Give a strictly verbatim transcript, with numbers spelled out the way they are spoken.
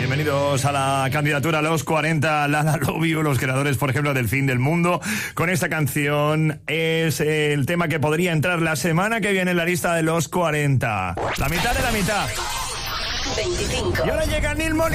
Bienvenidos a la candidatura a los cuarenta, Lala Love You, los creadores, por ejemplo, del Fin del Mundo. Con esta canción es el tema que podría entrar la semana que viene en la lista de los cuarenta. La mitad de la mitad. veinticinco. Y ahora llega Neil Molina.